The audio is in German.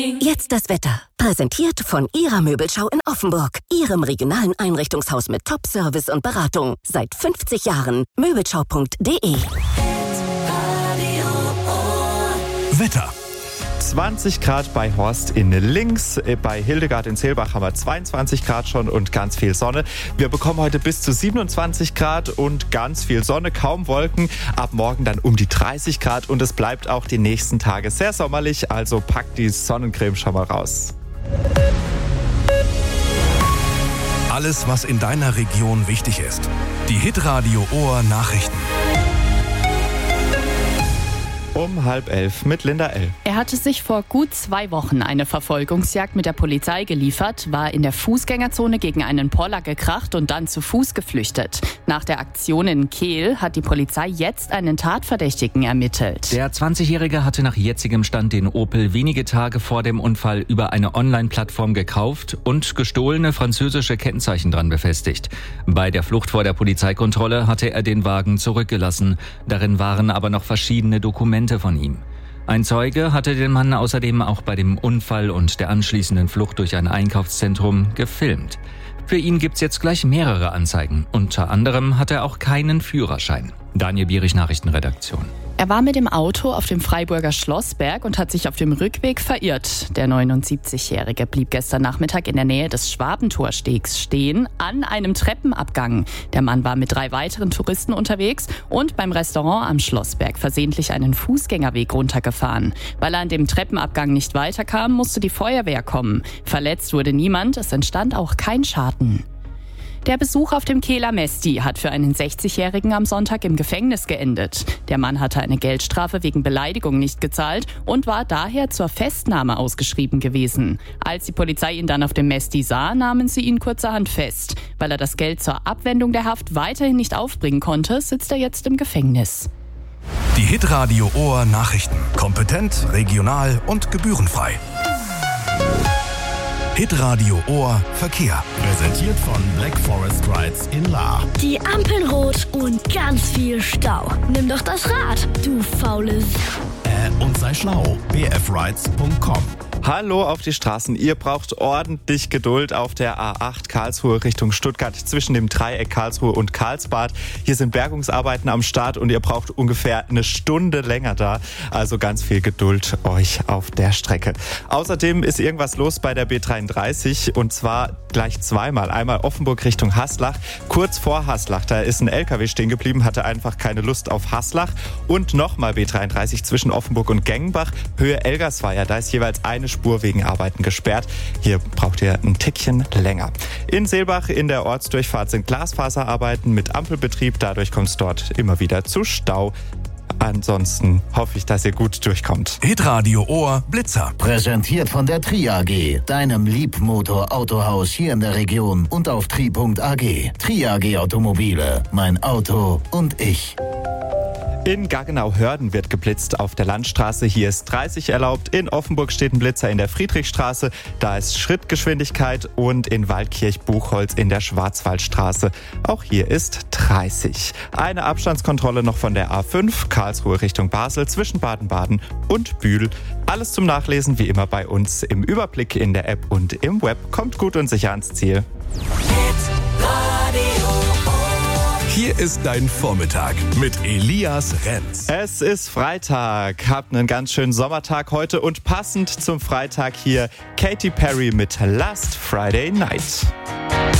Jetzt das Wetter. Präsentiert von Ihrer Möbelschau in Offenburg. Ihrem regionalen Einrichtungshaus mit Top-Service und Beratung. Seit 50 Jahren. Möbelschau.de. Wetter. 20 Grad bei Horst in Links, bei Hildegard in Seelbach haben wir 22 Grad schon und ganz viel Sonne. Wir bekommen heute bis zu 27 Grad und ganz viel Sonne, kaum Wolken. Ab morgen dann um die 30 Grad und es bleibt auch die nächsten Tage sehr sommerlich, also packt die Sonnencreme schon mal raus. Alles, was in deiner Region wichtig ist. Die Hitradio Ohr Nachrichten. Um 10:30 mit Linda L. Er hatte sich vor gut 2 Wochen eine Verfolgungsjagd mit der Polizei geliefert, war in der Fußgängerzone gegen einen Poller gekracht und dann zu Fuß geflüchtet. Nach der Aktion in Kehl hat die Polizei jetzt einen Tatverdächtigen ermittelt. Der 20-Jährige hatte nach jetzigem Stand den Opel wenige Tage vor dem Unfall über eine Online-Plattform gekauft und gestohlene französische Kennzeichen dran befestigt. Bei der Flucht vor der Polizeikontrolle hatte er den Wagen zurückgelassen. Darin waren aber noch verschiedene Dokumente von ihm. Ein Zeuge hatte den Mann außerdem auch bei dem Unfall und der anschließenden Flucht durch ein Einkaufszentrum gefilmt. Für ihn gibt's jetzt gleich mehrere Anzeigen. Unter anderem hat er auch keinen Führerschein. Daniel Bierich, Nachrichtenredaktion. Er war mit dem Auto auf dem Freiburger Schlossberg und hat sich auf dem Rückweg verirrt. Der 79-Jährige blieb gestern Nachmittag in der Nähe des Schwabentorstegs stehen, an einem Treppenabgang. Der Mann war mit 3 weiteren Touristen unterwegs und beim Restaurant am Schlossberg versehentlich einen Fußgängerweg runtergefahren. Weil er an dem Treppenabgang nicht weiterkam, musste die Feuerwehr kommen. Verletzt wurde niemand, es entstand auch kein Schaden. Der Besuch auf dem Kehler Mesti hat für einen 60-Jährigen am Sonntag im Gefängnis geendet. Der Mann hatte eine Geldstrafe wegen Beleidigung nicht gezahlt und war daher zur Festnahme ausgeschrieben gewesen. Als die Polizei ihn dann auf dem Mesti sah, nahmen sie ihn kurzerhand fest. Weil er das Geld zur Abwendung der Haft weiterhin nicht aufbringen konnte, sitzt er jetzt im Gefängnis. Die Hitradio Ohr Nachrichten. Kompetent, regional und gebührenfrei. Hitradio Ohr Verkehr. Präsentiert von Black Forest Rides in Lahr. Die Ampeln rot und ganz viel Stau. Nimm doch das Rad, du faules. Und sei schlau. bfrides.com. Hallo auf die Straßen. Ihr braucht ordentlich Geduld auf der A8 Karlsruhe Richtung Stuttgart zwischen dem Dreieck Karlsruhe und Karlsbad. Hier sind Bergungsarbeiten am Start und ihr braucht ungefähr eine Stunde länger da. Also ganz viel Geduld euch auf der Strecke. Außerdem ist irgendwas los bei der B33 und zwar gleich zweimal. Einmal Offenburg Richtung Haslach. Kurz vor Haslach, da ist ein LKW stehen geblieben, hatte einfach keine Lust auf Haslach. Und nochmal B33 zwischen Offenburg und Gengenbach, Höhe Elgersweier. Da ist jeweils eine Spur wegen Arbeiten gesperrt. Hier braucht ihr ein Tickchen länger. In Seelbach in der Ortsdurchfahrt sind Glasfaserarbeiten mit Ampelbetrieb. Dadurch kommt es dort immer wieder zu Stau. Ansonsten hoffe ich, dass ihr gut durchkommt. Hitradio Ohr Blitzer. Präsentiert von der Tri AG, deinem Liebmotor-Autohaus hier in der Region und auf tri.ag. Tri AG Automobile, mein Auto und ich. In Gaggenau-Hörden wird geblitzt auf der Landstraße. Hier ist 30 erlaubt. In Offenburg steht ein Blitzer in der Friedrichstraße. Da ist Schrittgeschwindigkeit. Und in Waldkirch-Buchholz in der Schwarzwaldstraße. Auch hier ist 30. Eine Abstandskontrolle noch von der A5. Karlsruhe Richtung Basel zwischen Baden-Baden und Bühl. Alles zum Nachlesen wie immer bei uns im Überblick in der App und im Web. Kommt gut und sicher ans Ziel. Hier ist dein Vormittag mit Elias Renz. Es ist Freitag. Habt einen ganz schönen Sommertag heute und passend zum Freitag hier Katy Perry mit Last Friday Night.